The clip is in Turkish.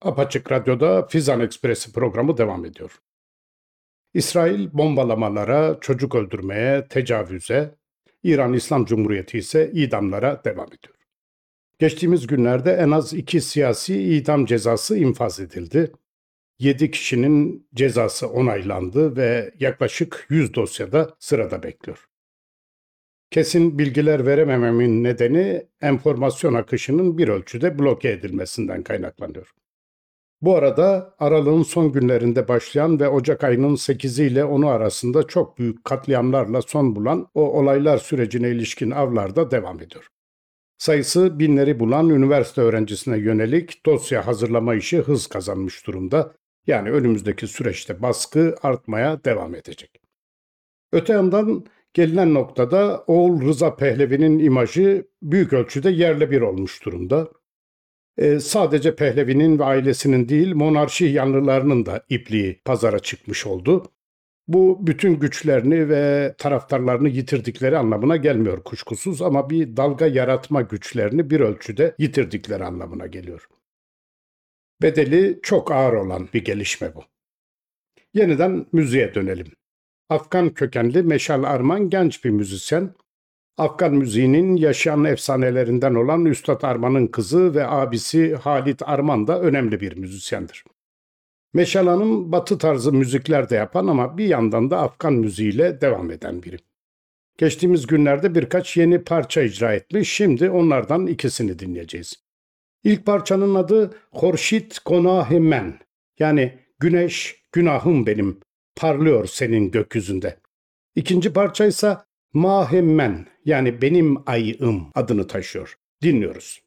Apaçık Radyo'da Fizan Ekspresi programı devam ediyor. İsrail bombalamalara, çocuk öldürmeye, tecavüze, İran İslam Cumhuriyeti ise idamlara devam ediyor. Geçtiğimiz günlerde en az 2 siyasi idam cezası infaz edildi. 7 kişinin cezası onaylandı ve yaklaşık 100 dosyada sırada bekliyor. Kesin bilgiler veremememin nedeni enformasyon akışının bir ölçüde bloke edilmesinden kaynaklanıyor. Bu arada aralığın son günlerinde başlayan ve Ocak ayının 8'i ile 10'u arasında çok büyük katliamlarla son bulan o olaylar sürecine ilişkin avlar da devam ediyor. Sayısı binleri bulan üniversite öğrencisine yönelik dosya hazırlama işi hız kazanmış durumda. Yani önümüzdeki süreçte baskı artmaya devam edecek. Öte yandan gelinen noktada oğul Rıza Pehlevi'nin imajı büyük ölçüde yerle bir olmuş durumda. Sadece Pehlevi'nin ve ailesinin değil, monarşi yanlılarının da ipliği pazara çıkmış oldu. Bu bütün güçlerini ve taraftarlarını yitirdikleri anlamına gelmiyor kuşkusuz ama bir dalga yaratma güçlerini bir ölçüde yitirdikleri anlamına geliyor. Bedeli çok ağır olan bir gelişme bu. Yeniden müziğe dönelim. Afgan kökenli Meşal Arman genç bir müzisyen. Afgan müziğinin yaşayan efsanelerinden olan Üstad Arman'ın kızı ve abisi Halit Arman da önemli bir müzisyendir. Meşal Hanım batı tarzı müzikler de yapan ama bir yandan da Afgan müziğiyle devam eden biri. Geçtiğimiz günlerde birkaç yeni parça icra etmiş, şimdi onlardan ikisini dinleyeceğiz. İlk parçanın adı Horşit Gonahı Men, yani Güneş günahım benim, parlıyor senin gökyüzünde. İkinci parça ise Mahemmen, yani benim ayım adını taşıyor. Dinliyoruz.